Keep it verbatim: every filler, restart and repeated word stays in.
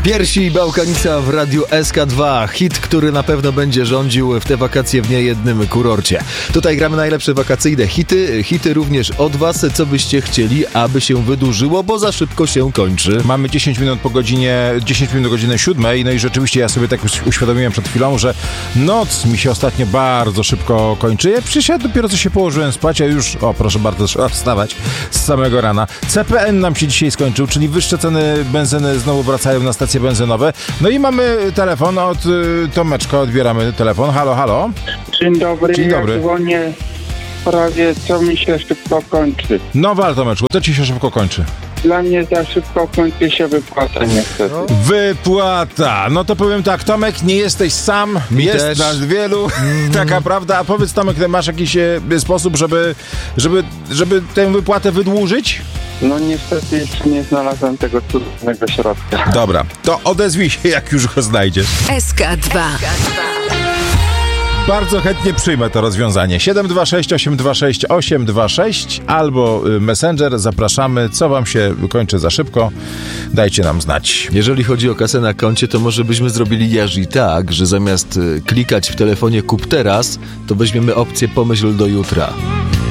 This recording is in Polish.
Piersi i Bałkanica w Radiu S K dwa. Hit, który na pewno będzie rządził w te wakacje w niejednym kurorcie. Tutaj gramy najlepsze wakacyjne hity. Hity również od was, co byście chcieli, aby się wydłużyło, bo za szybko się kończy. Mamy dziesięć minut po godzinie, dziesięć minut do godziny siódmej. No i rzeczywiście ja sobie tak uświadomiłem przed chwilą, że noc mi się ostatnio bardzo szybko kończy. Ja przecież ja dopiero co się położyłem spać, a już, o proszę bardzo, trzeba wstawać z samego rana. C P N nam się dzisiaj skończył, czyli wyższe ceny benzyny znowu wracają na stacje benzynowe. No i mamy telefon od y, Tomeczka, odbieramy telefon. Halo, halo. Dzień dobry, Dzień dobry. Ja dzwonię w sprawie, co mi się szybko kończy. No wal, Tomeczku, to ci się szybko kończy. Dla mnie za szybko kończy się wypłata niestety. No. Wypłata. No to powiem tak, Tomek, nie jesteś sam, Mi jest też. nas wielu, mm. taka prawda. A powiedz, Tomek, masz jakiś e, sposób, żeby, żeby, żeby tę wypłatę wydłużyć? No niestety jeszcze nie znalazłem tego cudownego środka. Dobra, to odezwij się, jak już go znajdziesz. S K dwa. Bardzo chętnie przyjmę to rozwiązanie. siedem dwa sześć osiem dwa sześć osiem dwa sześć albo Messenger. Zapraszamy. Co wam się kończy za szybko? Dajcie nam znać. Jeżeli chodzi o kasę na koncie, to może byśmy zrobili Jerzy tak, że zamiast y, klikać w telefonie kup teraz, to weźmiemy opcję pomyśl do jutra.